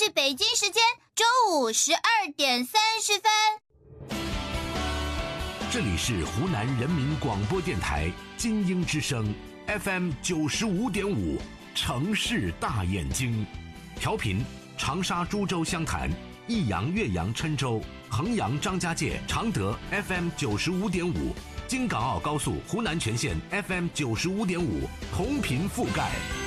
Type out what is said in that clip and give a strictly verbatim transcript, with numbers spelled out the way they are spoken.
北京时间周五十二点三十分。 这里是湖南人民广播电台金鹰之声 F M 九十五点五，城市大眼睛，调频长沙、株洲、湘潭、益阳、岳阳、郴州、衡阳、张家界、常德 F M 九十五点五，京港澳高速湖南全线 F M 九十五点五，同频覆盖。